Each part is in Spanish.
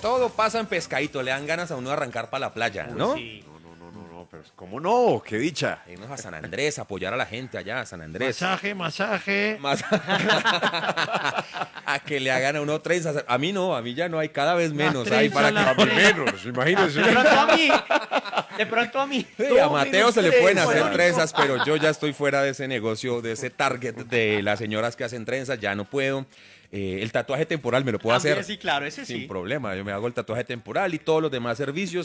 todo pasa en Pescadito, le dan ganas a uno de arrancar para la playa, ¿no? Sí. No, pero ¿cómo no? ¡Qué dicha! Irnos a San Andrés, apoyar a la gente allá, a San Andrés. Masaje. Más a que le hagan a uno trenzas. A mí no, a mí ya no hay, cada vez menos. Hay trenzas, para las que... A mí menos, imagínense. De pronto a mí. Sí, a Mateo se le pueden hacer Bueno. trenzas, pero yo ya estoy fuera de ese negocio, de ese target de las señoras que hacen trenzas, ya no puedo. El tatuaje temporal me lo puedo También, hacer sí, claro, ese sin sí. problema. Yo me hago el tatuaje temporal y todos los demás servicios.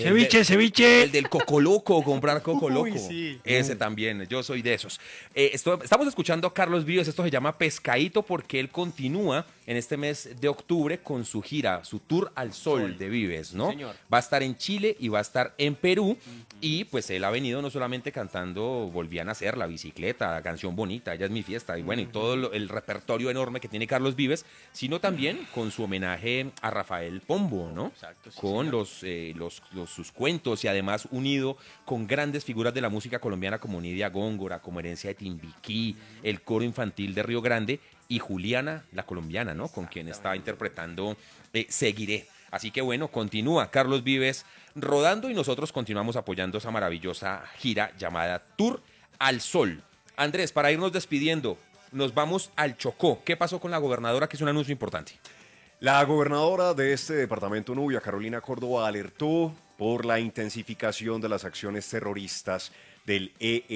Ceviche. El del Coco Loco, comprar Coco Uy, Loco. sí. Ese también, yo soy de esos. Estamos escuchando a Carlos Vives, esto se llama Pescadito porque él continúa en este mes de octubre con su gira, su tour al sol de Vives, ¿no? Señor. Va a estar en Chile y va a estar en Perú y pues él ha venido no solamente cantando Volví a nacer, La bicicleta, la canción bonita, Ella es mi fiesta y bueno, y todo el repertorio enorme que tiene Carlos Vives, sino también con su homenaje a Rafael Pombo, ¿no? Exacto, sí, Con señor. sus cuentos y además unido con grandes figuras de la música colombiana como Nidia Góngora, como Herencia de Timbiquí, el coro infantil de Río Grande y Juliana, la colombiana, ¿no? Con quien está interpretando Seguiré. Así que bueno, continúa Carlos Vives rodando y nosotros continuamos apoyando esa maravillosa gira llamada Tour al Sol. Andrés, para irnos despidiendo, nos vamos al Chocó. ¿Qué pasó con la gobernadora? Que es un anuncio importante. La gobernadora de este departamento Nubia, Carolina Córdoba, alertó por la intensificación de las acciones terroristas del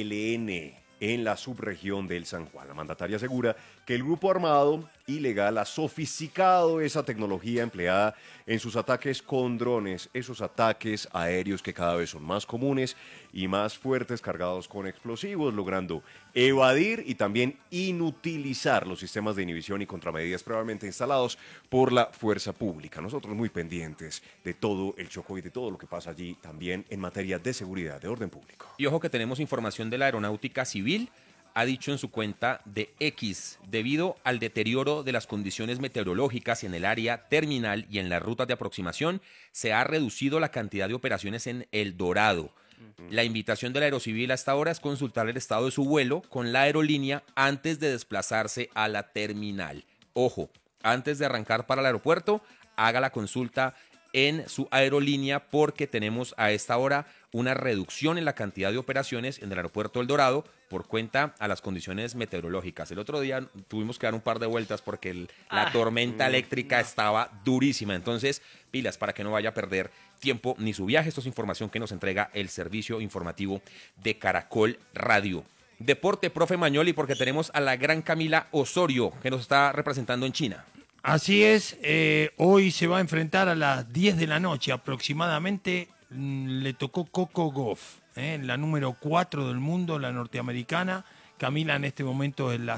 ELN en la subregión del San Juan. La mandataria asegura que el grupo armado ilegal ha sofisticado esa tecnología empleada en sus ataques con drones, esos ataques aéreos que cada vez son más comunes y más fuertes, cargados con explosivos, logrando evadir y también inutilizar los sistemas de inhibición y contramedidas previamente instalados por la fuerza pública. Nosotros muy pendientes de todo el Chocó y de todo lo que pasa allí también en materia de seguridad, de orden público. Y ojo que tenemos información de la Aeronáutica Civil. Ha dicho en su cuenta de X, debido al deterioro de las condiciones meteorológicas en el área terminal y en las rutas de aproximación, se ha reducido la cantidad de operaciones en El Dorado. La invitación de la Aerocivil hasta ahora es consultar el estado de su vuelo con la aerolínea antes de desplazarse a la terminal. Ojo, antes de arrancar para el aeropuerto, haga la consulta en su aerolínea porque tenemos a esta hora una reducción en la cantidad de operaciones en el aeropuerto El Dorado por cuenta a las condiciones meteorológicas. El otro día tuvimos que dar un par de vueltas porque la tormenta eléctrica estaba durísima. Entonces, pilas para que no vaya a perder tiempo ni su viaje. Esto es información que nos entrega el servicio informativo de Caracol Radio. Deporte, profe Mañoli, porque tenemos a la gran Camila Osorio que nos está representando en China. Así es, hoy se va a enfrentar a las 10 de la noche aproximadamente, le tocó Coco Gauff, la número 4 del mundo, la norteamericana. Camila en este momento es la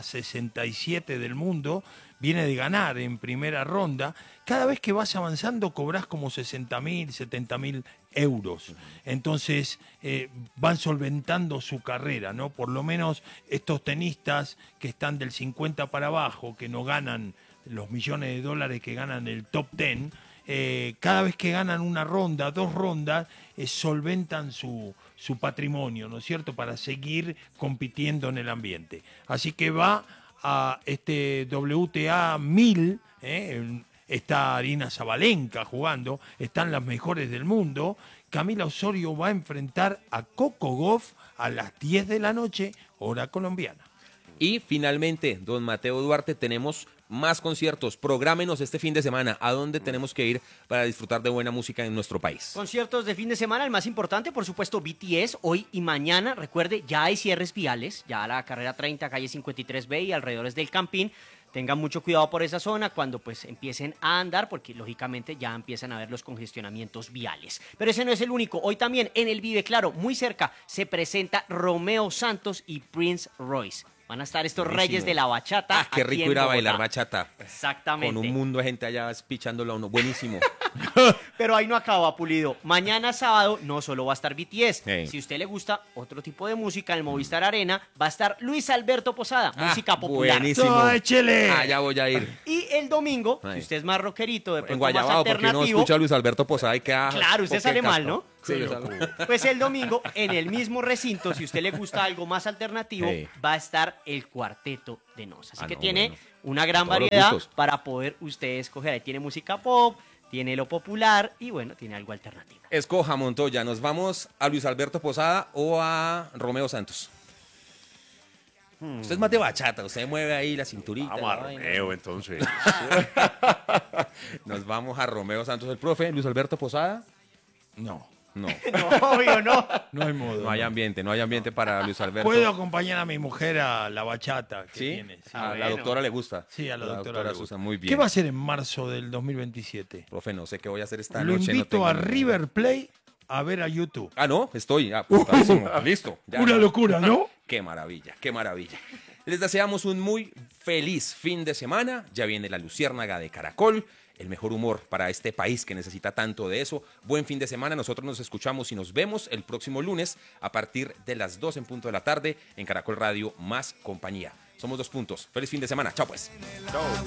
67 del mundo, viene de ganar en primera ronda. Cada vez que vas avanzando cobras como 60.000, 70.000 euros. Entonces van solventando su carrera, ¿no? Por lo menos estos tenistas que están del 50 para abajo, que no ganan los millones de dólares que ganan el top 10, cada vez que ganan una ronda, 2 rondas, solventan su patrimonio, ¿no es cierto?, para seguir compitiendo en el ambiente. Así que va a este WTA 1000, está Arina Sabalenka jugando, están las mejores del mundo. Camila Osorio va a enfrentar a Coco Gauff a las 10 de la noche, hora colombiana. Y finalmente, don Mateo Duarte, tenemos más conciertos. Prográmenos este fin de semana. ¿A dónde tenemos que ir para disfrutar de buena música en nuestro país? Conciertos de fin de semana, el más importante, por supuesto, BTS, hoy y mañana. Recuerde, ya hay cierres viales, ya la carrera 30, calle 53B y alrededores del Campín. Tengan mucho cuidado por esa zona cuando pues empiecen a andar, porque lógicamente ya empiezan a ver los congestionamientos viales. Pero ese no es el único. Hoy también en el Vive Claro, muy cerca, se presenta Romeo Santos y Prince Royce. Van a estar estos Buenísimo. reyes de la bachata. Ah, qué aquí rico en ir a Bogotá. bailar bachata. Exactamente. Con un mundo de gente allá pichándolo a uno. Buenísimo. Pero ahí no acaba, Pulido. Mañana sábado no solo va a estar BTS. Hey. Si a usted le gusta otro tipo de música, en el Movistar Arena va a estar Luis Alberto Posada, música popular. Buenísimo. ¡No, échele! Allá voy a ir. Y el domingo, Ay. si usted es más rockerito, de En pronto más Guayabao, porque no alternativo. escucha a Luis Alberto Posada y queda... Claro, usted sale mal, ¿no? Sí, Pues el domingo, en el mismo recinto, si a usted le gusta algo más alternativo, Hey. va a estar el Cuarteto de Nos. Así Ah, que no, tiene bueno. una gran Todos los variedad gustos. para poder usted escoger. Ahí tiene música pop, tiene lo popular y bueno, tiene algo alternativo. Escoja, Montoya, ¿nos vamos a Luis Alberto Posada o a Romeo Santos? Usted es más de bachata, usted mueve ahí la cinturita. Vamos a la vaina. Romeo, entonces. Nos vamos a Romeo Santos, el profe, Luis Alberto Posada. No, No, No, obvio, no. no hay modo. no hay ambiente para Luis Alberto. Puedo acompañar a mi mujer a la bachata que ¿Sí? tiene. Sí. A la bueno. doctora le gusta. Sí, a la doctora le gusta. Susan, muy bien. ¿Qué va a hacer en marzo del 2027? Profe, no sé qué voy a hacer esta Lo noche. no invito tengo a ni idea. River Plate a ver a YouTube. Ah, no, estoy apuntadísimo. Listo. Ya, Una ya. locura, ¿no? Qué maravilla, qué maravilla. Les deseamos un muy feliz fin de semana. Ya viene la luciérnaga de Caracol. El mejor humor para este país que necesita tanto de eso. Buen fin de semana. Nosotros nos escuchamos y nos vemos el próximo lunes a partir de las 2 en punto de la tarde en Caracol Radio Más Compañía. Somos 2 puntos. Feliz fin de semana. Chao pues. Chao.